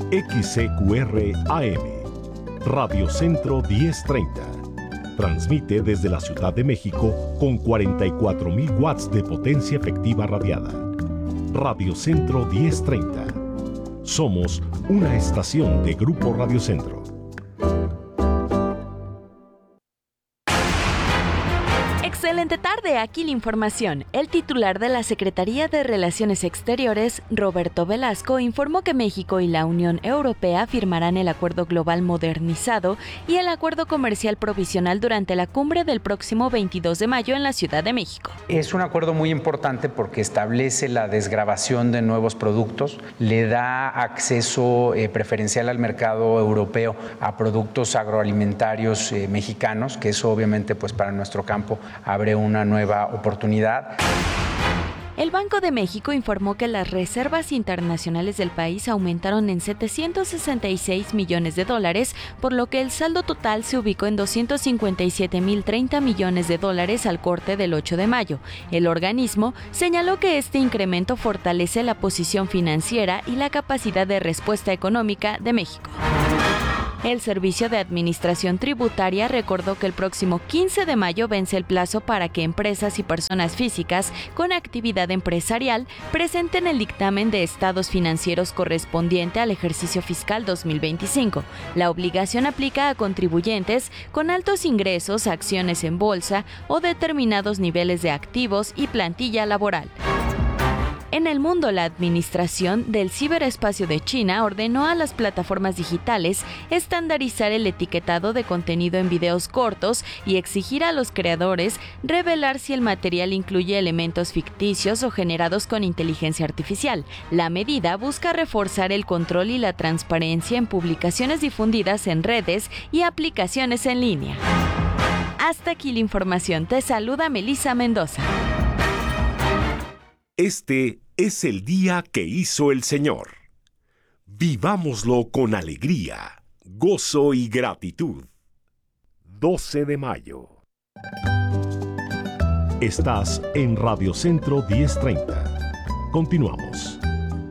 XCQR AM, Radio Centro 1030. Transmite desde la Ciudad de México con 44.000 watts de potencia efectiva radiada. Radio Centro 1030. Somos una estación de Grupo Radio Centro. Excelente tarde, aquí la información. El titular de la Secretaría de Relaciones Exteriores, Roberto Velasco, informó que México y la Unión Europea firmarán el Acuerdo Global Modernizado y el Acuerdo Comercial Provisional durante la cumbre del próximo 22 de mayo en la Ciudad de México. Es un acuerdo muy importante porque establece la desgravación de nuevos productos, le da acceso preferencial al mercado europeo a productos agroalimentarios mexicanos, que eso obviamente pues para nuestro campo abre una nueva oportunidad. El Banco de México informó que las reservas internacionales del país aumentaron en 766 millones de dólares, por lo que el saldo total se ubicó en 257.030 millones de dólares al corte del 8 de mayo. El organismo señaló que este incremento fortalece la posición financiera y la capacidad de respuesta económica de México. El Servicio de Administración Tributaria recordó que el próximo 15 de mayo vence el plazo para que empresas y personas físicas con actividad empresarial presenten el dictamen de estados financieros correspondiente al ejercicio fiscal 2025. La obligación aplica a contribuyentes con altos ingresos, acciones en bolsa o determinados niveles de activos y plantilla laboral. En el mundo, la Administración del Ciberespacio de China ordenó a las plataformas digitales estandarizar el etiquetado de contenido en videos cortos y exigir a los creadores revelar si el material incluye elementos ficticios o generados con inteligencia artificial. La medida busca reforzar el control y la transparencia en publicaciones difundidas en redes y aplicaciones en línea. Hasta aquí la información. Te saluda Melissa Mendoza. Este es el día que hizo el Señor. Vivámoslo con alegría, gozo y gratitud. 12 de mayo. Estás en Radio Centro 1030. Continuamos.